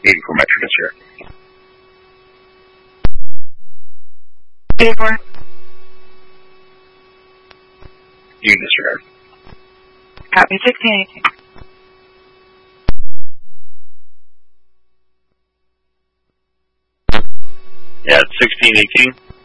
84 Metro disregard. 84. You disregard. Copy 1618. Yeah, it's 1618.